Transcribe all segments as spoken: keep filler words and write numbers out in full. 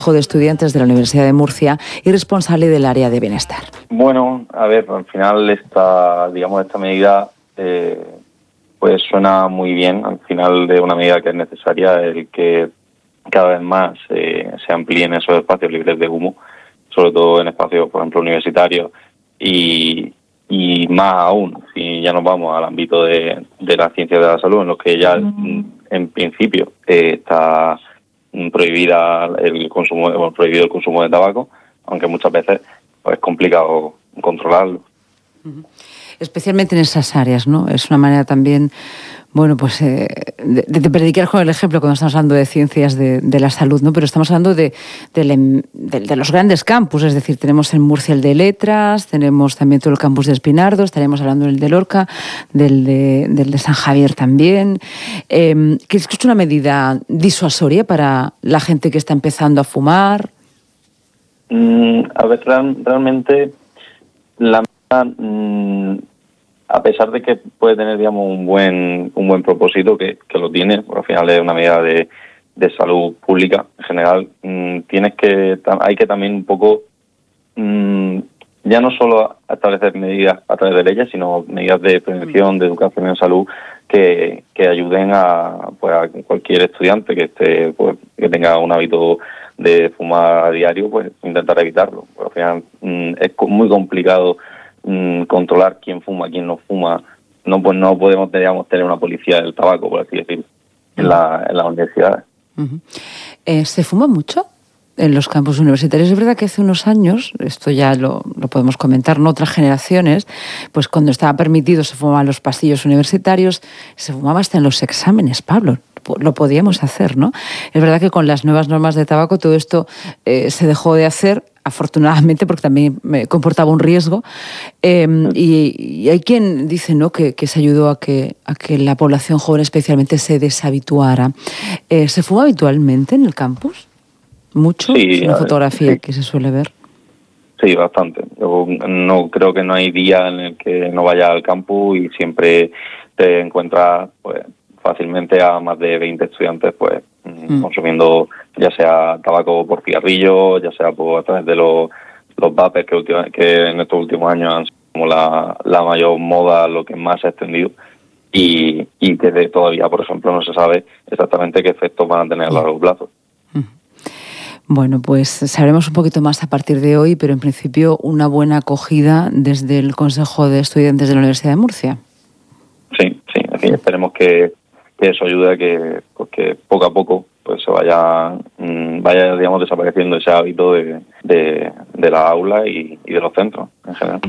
de Estudiantes de la Universidad de Murcia y responsable del área de bienestar. Bueno, a ver, al final esta, digamos, esta medida eh, pues suena muy bien. Al final de una medida que es necesaria el que cada vez más eh, se amplíen esos espacios libres de humo, sobre todo en espacios, por ejemplo, universitarios y, y más aún si ya nos vamos al ámbito de, de la ciencia de la salud, en los que ya mm. en principio eh, está prohibida el consumo, bueno, prohibido el consumo de tabaco, aunque muchas veces pues, es complicado controlarlo. Especialmente en esas áreas, ¿no? Es una manera también, bueno, pues eh, de, de predicar con el ejemplo cuando estamos hablando de ciencias de, de la salud, ¿no? Pero estamos hablando de, de, de, de los grandes campus, es decir, tenemos en Murcia el de Letras, tenemos también todo el campus de Espinardo, estaremos hablando del de Lorca, del de, del de San Javier también. Eh, ¿Crees que es una medida disuasoria para la gente que está empezando a fumar? Mm, a ver, real, realmente la mm, a pesar de que puede tener, digamos, un buen un buen propósito, que, que lo tiene, porque al final es una medida de, de salud pública en general, mmm, tienes que hay que también un poco mmm, ya no solo establecer medidas a través de leyes, sino medidas de prevención, de educación en salud que, que ayuden a, pues, a cualquier estudiante que esté pues, que tenga un hábito de fumar a diario, pues intentar evitarlo. Porque al final mmm, es muy complicado controlar quién fuma, quién no fuma. No, pues no podemos, digamos, tener una policía del tabaco, por así decirlo, en, la, en las universidades. Uh-huh. Eh, ¿Se fuma mucho en los campus universitarios? Es verdad que hace unos años, esto ya lo, lo podemos comentar, ¿no? Otras generaciones, pues cuando estaba permitido se fumaba en los pasillos universitarios, se fumaba hasta en los exámenes, Pablo. Lo podíamos hacer, ¿no? Es verdad que con las nuevas normas de tabaco todo esto eh, se dejó de hacer, afortunadamente, porque también me comportaba un riesgo. Eh, y, y hay quien dice, ¿no?, que, que se ayudó a que, a que la población joven especialmente se deshabituara. Eh, ¿Se fuma habitualmente en el campus? ¿Mucho? Sí, es una fotografía sí. que se suele ver. Sí, bastante. Yo no creo que no hay día en el que no vaya al campus y siempre te encuentras, pues, fácilmente a más de veinte estudiantes pues mm. consumiendo ya sea tabaco por cigarrillo, ya sea por a través de los, los vapes que, ultima, que en estos últimos años han sido como la, la mayor moda, lo que más se ha extendido y, y que de, todavía, por ejemplo, no se sabe exactamente qué efectos van a tener a largo plazo. Bueno, pues sabremos un poquito más a partir de hoy, pero en principio una buena acogida desde el Consejo de Estudiantes de la Universidad de Murcia. Sí, sí, en fin, esperemos que que eso ayude a que, pues que poco a poco pues se vaya mmm, vaya digamos desapareciendo ese hábito de, de, de la aula y, y de los centros en general.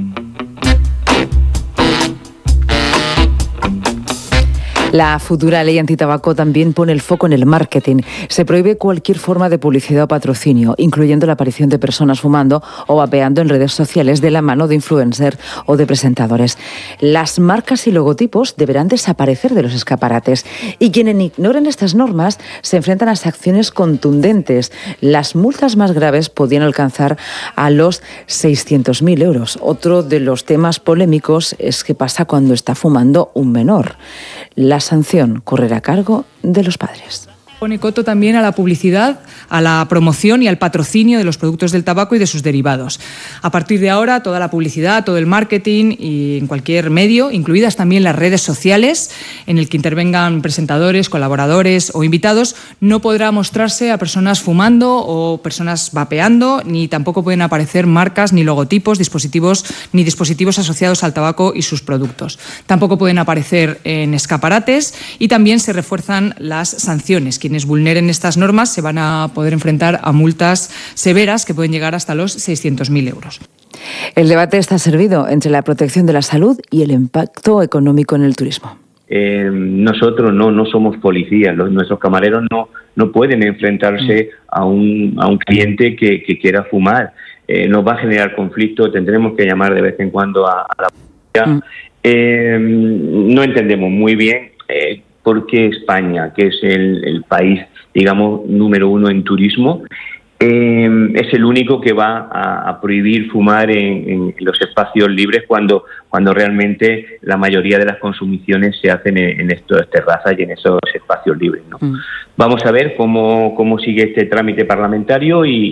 La futura ley antitabaco también pone el foco en el marketing. Se prohíbe cualquier forma de publicidad o patrocinio, incluyendo la aparición de personas fumando o vapeando en redes sociales de la mano de influencers o de presentadores. Las marcas y logotipos deberán desaparecer de los escaparates y quienes ignoren estas normas se enfrentan a sanciones contundentes. Las multas más graves podrían alcanzar a los seiscientos mil euros. Otro de los temas polémicos es qué pasa cuando está fumando un menor. La sanción correrá a cargo de los padres. Pone coto también a la publicidad, a la promoción y al patrocinio de los productos del tabaco y de sus derivados. A partir de ahora, toda la publicidad, todo el marketing y en cualquier medio, incluidas también las redes sociales, en el que intervengan presentadores, colaboradores o invitados, no podrá mostrarse a personas fumando o personas vapeando, ni tampoco pueden aparecer marcas ni logotipos, dispositivos ni dispositivos asociados al tabaco y sus productos. Tampoco pueden aparecer en escaparates y también se refuerzan las sanciones. Quienes vulneren estas normas se van a poder enfrentar a multas severas que pueden llegar hasta los seiscientos mil euros. El debate está servido entre la protección de la salud y el impacto económico en el turismo. Eh, nosotros no no somos policías, los, nuestros camareros no no pueden enfrentarse mm. a un a un cliente que, que quiera fumar. Eh, nos va a generar conflicto, tendremos que llamar de vez en cuando a, a la policía. Mm. Eh, no entendemos muy bien eh, por qué España, que es el, el país, digamos, número uno en turismo, eh, es el único que va a, a prohibir fumar en, en los espacios libres cuando, cuando realmente la mayoría de las consumiciones se hacen en, en estas terrazas y en esos espacios libres, ¿no? Mm. Vamos a ver cómo, cómo sigue este trámite parlamentario y,